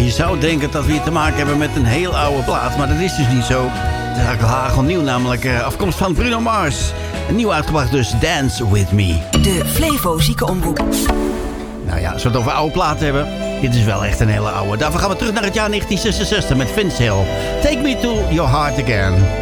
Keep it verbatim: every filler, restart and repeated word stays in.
En je zou denken dat we hier te maken hebben met een heel oude plaat. Maar dat is dus niet zo. Het is eigenlijk hagelnieuw, namelijk uh, afkomst van Bruno Mars. Een nieuw uitgebracht dus, Dance With Me. De Flevo Ziekenomroep. Nou ja, als we het over oude platen hebben, dit is wel echt een hele oude. Daarvoor gaan we terug naar het jaar negentien zesenzestig met Vince Hill. Take Me To Your Heart Again.